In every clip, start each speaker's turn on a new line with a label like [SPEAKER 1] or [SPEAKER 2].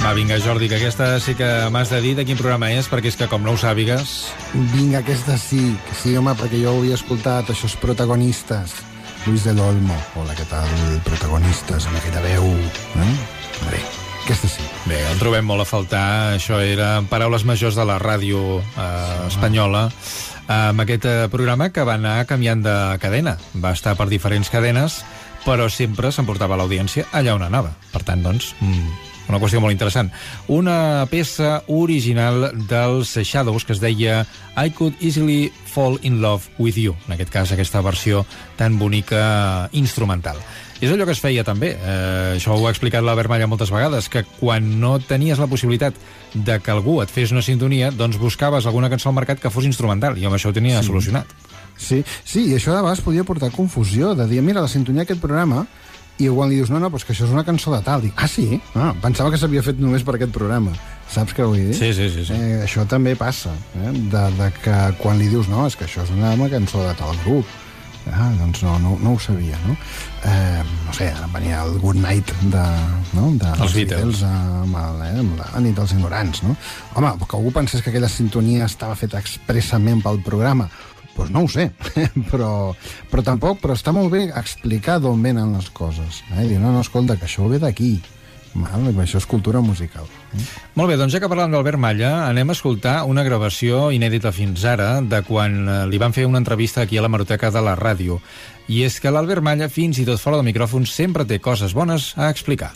[SPEAKER 1] Va, vinga, Jordi, que aquesta sí que m'has de dir de quin programa és, perquè és que com no ho sàpigues...
[SPEAKER 2] Vinga, aquesta sí, home, perquè jo ho havia escoltat, això és Protagonistes. Luis del Olmo. Hola, què tal, Protagonistes, amb aquella veu. Bé, aquesta sí.
[SPEAKER 1] Bé, el trobem molt a faltar. Això eren paraules majors de la ràdio espanyola, amb aquest programa que va anar canviant de cadena. Va estar per diferents cadenes, però sempre s'emportava l'audiència allà on anava. Per tant, doncs... una qüestió molt interessant. Una peça original dels Shadows que es deia I Could Easily Fall in Love with You. En aquest cas, aquesta versió tan bonica instrumental. És allò que es feia també. Això ho ha explicat l'Albert Malla moltes vegades, que quan no tenies la possibilitat de que algú et fes una sintonia, doncs buscaves alguna cançó al mercat que fos instrumental, i amb això ho tenia solucionat.
[SPEAKER 2] Sí, i això de vegades podia portar confusió, de dir, mira, la sintonia d'aquest programa, i quan li dius, no, doncs que això és una cançó de tal. Dic, sí? Pensava que s'havia fet només per aquest programa. Saps què vull dir?
[SPEAKER 1] Sí.
[SPEAKER 2] Això també passa, de que quan li dius, no, és que això és una cançó de tal grup. Doncs no ho sabia, no? No sé, ara venia el Good Night dels Beatles amb la nit dels ignorants, no? Home, que algú pensés que aquella sintonia estava feta expressament pel programa, doncs no ho sé, però està molt bé explicar d'on venen les coses. Dir, no, escolta, que això ve d'aquí. Això és cultura musical.
[SPEAKER 1] Molt bé, doncs ja que parlem d'Albert Malla, anem a escoltar una gravació inèdita fins ara de quan li van fer una entrevista aquí a l'hemeroteca de la ràdio. I és que l'Albert Malla, fins i tot fora del micròfon, sempre té coses bones a explicar.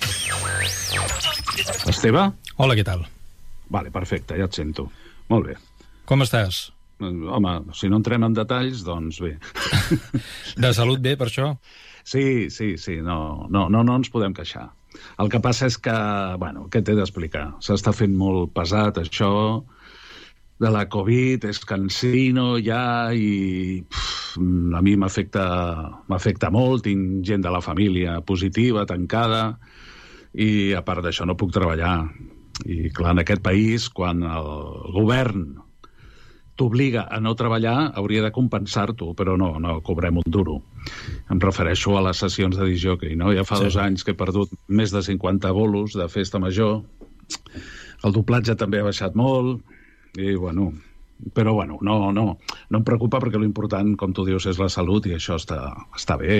[SPEAKER 3] Esteve?
[SPEAKER 1] Hola, què tal?
[SPEAKER 3] Vale, perfecte, ja et sento. Molt bé.
[SPEAKER 1] Com estàs?
[SPEAKER 3] Home, si no entrem en detalls, doncs bé.
[SPEAKER 1] De salut bé, per això?
[SPEAKER 3] Sí, no ens podem queixar. El que passa és que, bueno, què t'he d'explicar? S'està fent molt pesat, això de la Covid, és cansino ja, i a mi m'afecta molt, tinc gent de la família positiva, tancada, i a part d'això no puc treballar. I clar, en aquest país, quan el govern t'obliga a no treballar, hauria de compensar-t'ho, però no cobrem un duro. Em refereixo a les sessions de discjòquei, no? Ja fa 2 anys que he perdut més de 50 bolos de festa major, el doblatge també ha baixat molt, i bueno, però bueno, no em preocupa perquè l'important, com tu dius, és la salut, i això està bé,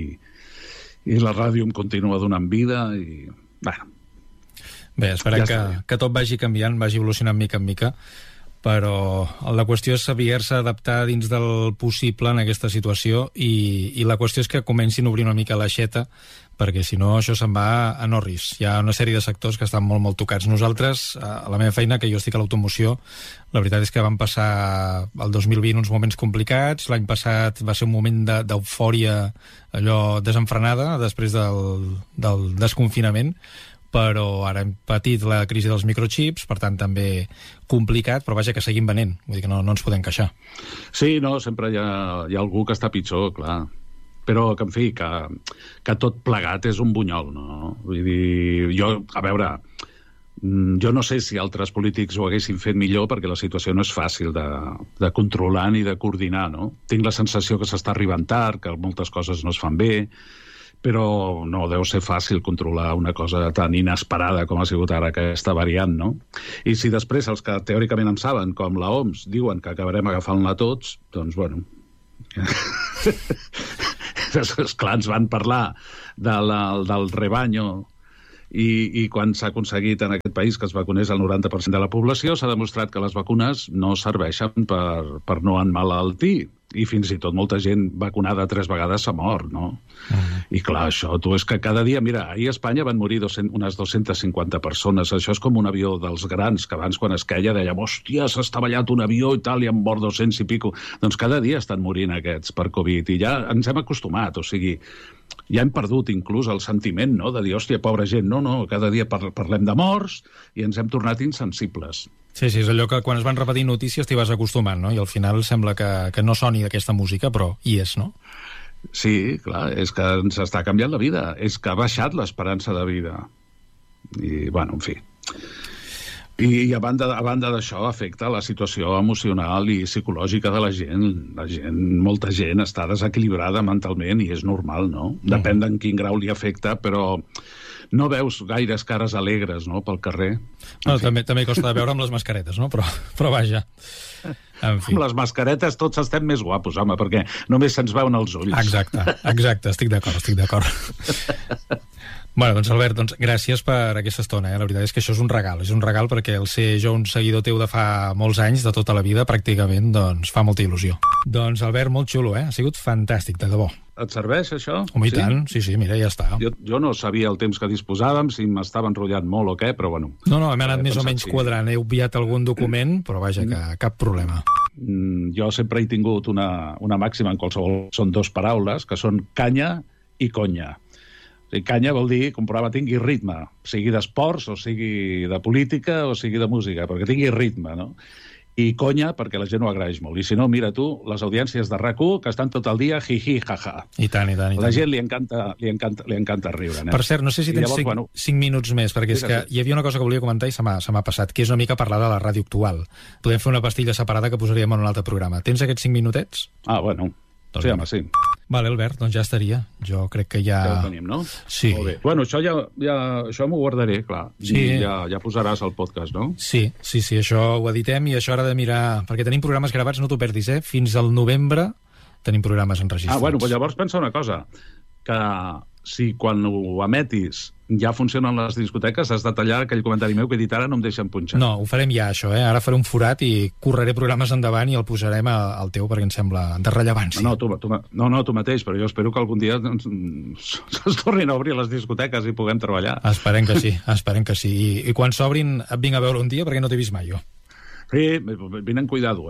[SPEAKER 3] i la ràdio em continua donant vida, i bueno.
[SPEAKER 1] Bé, esperem que tot vagi canviant, vagi evolucionant mica en mica, però la qüestió és saber-se adaptar dins del possible en aquesta situació, i la qüestió és que comencin a obrir una mica l'aixeta, perquè si no això se'n va a Norris. Hi ha una sèrie de sectors que estan molt, molt tocats. Nosaltres, a la meva feina, que jo estic a l'automoció, la veritat és que vam passar el 2020 uns moments complicats, l'any passat va ser un moment d'eufòria allò desenfrenada després del desconfinament, però ara hem patit la crisi dels microchips, per tant també complicat, però vaja, que seguim venent, vull dir que no ens podem queixar.
[SPEAKER 3] Sí, no, sempre hi ha algú que està pitjor, clar, però que en fi, que tot plegat és un bunyol, no? Vull dir, a veure, jo no sé si altres polítics ho haguessin fet millor, perquè la situació no és fàcil de controlar ni de coordinar, no? Tinc la sensació que s'està arribant tard, que moltes coses no es fan bé, però no deu ser fàcil controlar una cosa tan inesperada com ha sigut ara aquesta variant, no? I si després els que teòricament en saben, com la OMS, diuen que acabarem agafant-la tots, doncs, bueno... Esclar, ens van parlar del rebanyo, i quan s'ha aconseguit en aquest país que es vacunés el 90% de la població, s'ha demostrat que les vacunes no serveixen per no emmalaltir, i fins i tot molta gent vacunada 3 vegades s'ha mort, no? I clar, això, és que cada dia, mira, ahir a Espanya van morir unes 250 persones, això és com un avió dels grans, que abans quan es queia dèiem, hòstia, s'ha estavellat un avió i tal, i han mort 200 i pico. Doncs cada dia estan morint aquests per Covid, i ja ens hem acostumat, o sigui, ja hem perdut inclús el sentiment, no?, de dir, hòstia, pobra gent, no, cada dia parlem de morts, i ens hem tornat insensibles.
[SPEAKER 1] Sí, és allò que quan es van repetir notícies t'hi vas acostumant, no? I al final sembla que no soni d'aquesta música, però hi és, no?
[SPEAKER 3] Sí, clar, és que ens està canviant la vida, és que ha baixat l'esperança de vida. I, bueno, en fi. I a banda d'això afecta la situació emocional i psicològica de la gent. Molta gent està desequilibrada mentalment i és normal, no? Depèn d'en quin grau li afecta, però no veus gaires cares alegres, no?, pel carrer.
[SPEAKER 1] No, també costa de veure amb les mascaretes, no? Però vaja. En fi.
[SPEAKER 3] Amb les mascaretes tots estem més guapos, home, perquè només se'ns veuen els ulls.
[SPEAKER 1] Exacte, estic d'acord. Bueno, doncs Albert, gràcies per aquesta estona, La veritat és que això és un regal perquè el ser jo un seguidor teu de fa molts anys, de tota la vida, pràcticament, doncs fa molta il·lusió. Doncs Albert, molt xulo, Ha sigut fantàstic, de debò.
[SPEAKER 3] Et serveix, això?
[SPEAKER 1] Home, i tant, sí, mira, ja està.
[SPEAKER 3] Jo no sabia el temps que disposàvem, si m'estava enrotllant molt o què, però bueno.
[SPEAKER 1] No, hem anat més o menys quadrant, he obviat algun document, però vaja, que cap problema.
[SPEAKER 3] Jo sempre he tingut una màxima en qualsevol... Són 2 paraules, que són canya i conya. O sigui, canya vol dir que un programa tingui ritme, sigui d'esports, o sigui de política, o sigui de música, perquè tingui ritme, no? I conya, perquè la gent ho agraeix molt. I si no, mira tu, les audiències de RAC1, que estan tot el dia jiji, jaja.
[SPEAKER 1] I tant.
[SPEAKER 3] La gent li encanta riure.
[SPEAKER 1] Per cert, no sé si tens 5 minuts més, perquè és que hi havia una cosa que volia comentar i se m'ha passat, que és una mica parlar de la ràdio actual. Podem fer una pastilla separada que posaríem en un altre programa. Tens aquests 5 minutets?
[SPEAKER 3] Ah, bueno. Sí, home, sí.
[SPEAKER 1] Vale, Albert, doncs ja estaria. Jo crec que ja...
[SPEAKER 3] Ja ho tenim, no?
[SPEAKER 1] Sí.
[SPEAKER 3] Molt bé. Bueno, això m'ho guardaré, clar.
[SPEAKER 1] Sí.
[SPEAKER 3] I ja posaràs el podcast, no?
[SPEAKER 1] Sí, això ho editem i això ara de mirar... Perquè tenim programes gravats, no t'ho perdis, Fins al novembre tenim programes enregistrats.
[SPEAKER 3] Ah, bueno, doncs llavors pensa una cosa, que si quan ho emetis ja funcionen les discoteques, has de tallar aquell comentari meu que he dit ara no em deixen punxar.
[SPEAKER 1] No, ho farem ja, això, Ara faré un forat i correré programes endavant i el posarem al teu perquè em sembla de rellevància.
[SPEAKER 3] No, tu mateix, però jo espero que algun dia es tornin a obrir les discoteques i puguem treballar.
[SPEAKER 1] Esperem que sí. I quan s'obrin et vinc a veure un dia perquè no t'he vist mai, jo.
[SPEAKER 3] Sí, vine en cuidado,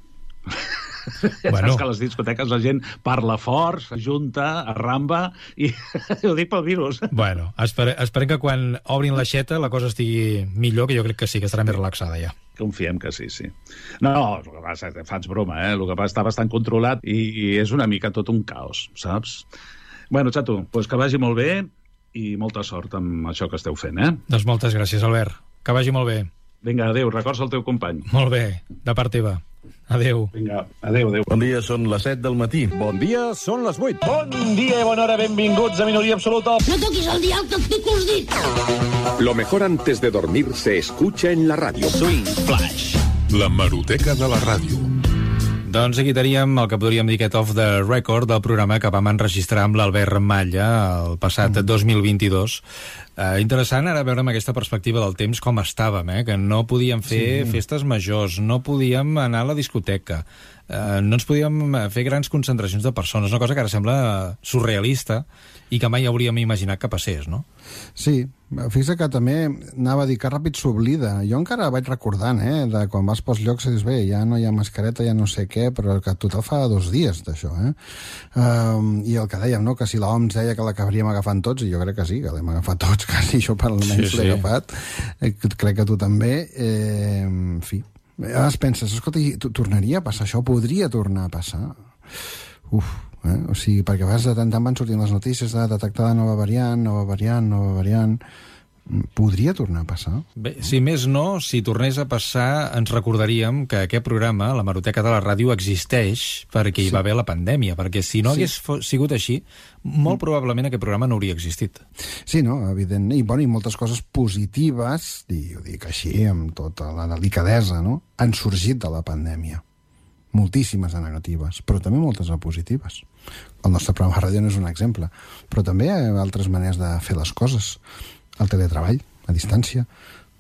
[SPEAKER 3] Bueno. Saps que a les discoteques la gent parla fort, s'ajunta, arramba i ho dic pel virus.
[SPEAKER 1] Bueno, esperem que quan obrin l'aixeta la cosa estigui millor, que jo crec que sí, que estarà més relaxada ja.
[SPEAKER 3] Confiem que sí. No, el que passa, faig broma, El que passa està bastant controlat i és una mica tot un caos, saps? Bueno, xato, doncs que vagi molt bé i molta sort amb això que esteu fent,
[SPEAKER 1] Doncs moltes gràcies, Albert. Que vagi molt bé.
[SPEAKER 3] Vinga, adéu, records el teu company.
[SPEAKER 1] Molt bé, de part teva. Adéu.
[SPEAKER 3] Vinga, adéu.
[SPEAKER 4] Bon dia, són les 7 del matí.
[SPEAKER 5] Bon dia, són les 8.
[SPEAKER 6] Bon dia i bona hora, benvinguts a Minoria Absoluta.
[SPEAKER 7] No toquis el dial, que et pico els dits.
[SPEAKER 5] Lo mejor antes de dormir se escucha en la radio.
[SPEAKER 6] Swing Flash.
[SPEAKER 8] La hemeroteca de la ràdio.
[SPEAKER 1] Doncs aquí teníem el que podríem dir aquest off the record del programa que vam enregistrar amb l'Albert Malla el passat 2022. Interessant ara veure amb aquesta perspectiva del temps com estàvem, que no podíem fer festes majors, no podíem anar a la discoteca, no ens podíem fer grans concentracions de persones, una cosa que ara sembla surrealista i que mai hauríem imaginat que passés, no?
[SPEAKER 2] Sí, fixa que també anava a dir que ràpid s'oblida. Jo encara vaig recordant, de quan vas pels llocs i dius, bé, ja no hi ha mascareta, ja no sé què, però que total fa 2 dies d'això, I el que dèiem, no?, que si l'OMS deia que l'acabaríem agafant tots, i jo crec que sí, que l'hem agafat tots, quasi jo per almenys l'he agafat, crec que tu també, en fi. Ara es penses, escolta, tornaria a passar això? Podria tornar a passar? O sigui, perquè vas de tant en tant van sortint les notícies de detectada nova variant. Podria tornar a passar?
[SPEAKER 1] Bé, si més no, si tornés a passar, ens recordaríem que aquest programa, la hemeroteca de la ràdio, existeix perquè hi va haver la pandèmia, perquè si no hagués sigut així, molt probablement aquest programa no hauria existit.
[SPEAKER 2] Sí, no, evident. I moltes coses positives, i ho dic així, amb tota la delicadesa, no?, han sorgit de la pandèmia. Moltíssimes de negatives, però també moltes de positives. El nostre programa de ràdio no és un exemple, però també hi ha altres maneres de fer les coses. El teletreball, a distància,